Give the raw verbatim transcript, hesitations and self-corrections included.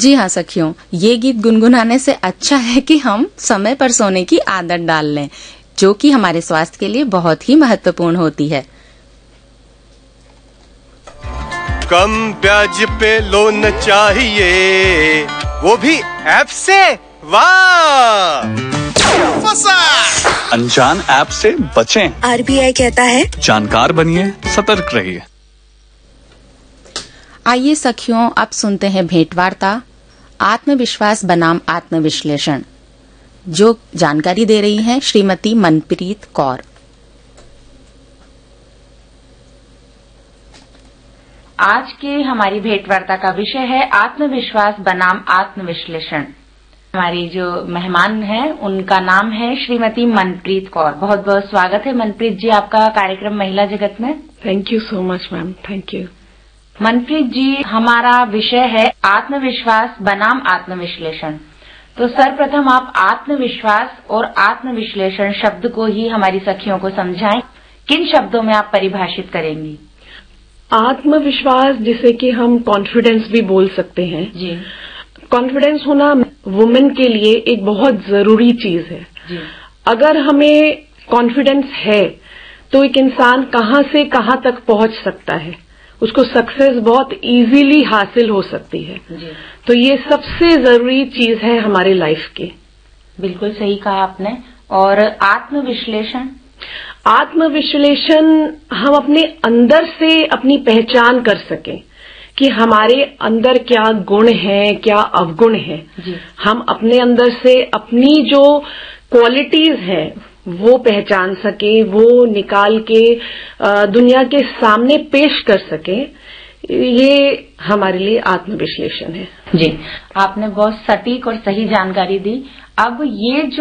जी हाँ सखियों, ये गीत गुनगुनाने से अच्छा है कि हम समय पर सोने की आदत डाल लें, जो कि हमारे स्वास्थ्य के लिए बहुत ही महत्वपूर्ण होती है। कम ब्याज पे लोन चाहिए, वो भी ऐप से। वाह, फंसा। अनजान ऐप से बचें। आरबीआई कहता है जानकार बनिए, सतर्क रहिए। आइए सखियों, अब सुनते हैं भेंट वार्ता आत्मविश्वास बनाम आत्मविश्लेषण, जो जानकारी दे रही हैं श्रीमती मनप्रीत कौर। आज के हमारी भेंट वार्ता का विषय है आत्मविश्वास बनाम आत्मविश्लेषण। हमारी जो मेहमान हैं उनका नाम है श्रीमती मनप्रीत कौर। बहुत बहुत स्वागत है मनप्रीत जी आपका कार्यक्रम महिला जगत में। Thank you so much ma'am, thank you. Manpreet जी, हमारा विषय है आत्मविश्वास बनाम आत्मविश्लेषण। तो सर्वप्रथम आप आत्मविश्वास और आत्मविश्लेषण शब्द को ही हमारी सखियों को समझाएं। किन शब्दों में आप परिभाषित करेंगी? आत्मविश्वास जिसे कि हम कॉन्फिडेंस भी बोल सकते हैं जी। कॉन्फिडेंस होना वुमेन के लिए एक बहुत जरूरी चीज है जी। अगर हमें कॉन्फिडेंस है तो एक इंसान कहां से कहां तक पहुंच सकता है, उसको सक्सेस बहुत इजीली हासिल हो सकती है जी। तो ये सबसे जरूरी चीज है हमारे लाइफ की। बिल्कुल सही कहा आपने। और आत्मविश्लेषण? आत्मविश्लेषण हम अपने अंदर से अपनी पहचान कर सकें कि हमारे अंदर क्या गुण है, क्या अवगुण है। जी। हम अपने अंदर से अपनी जो क्वालिटीज हैं वो पहचान सके, वो निकाल के दुनिया के सामने पेश कर सके। ये हमारे लिए आत्मविश्लेषण है। जी, आपने बहुत सटीक और सही जानकारी दी। अब ये जो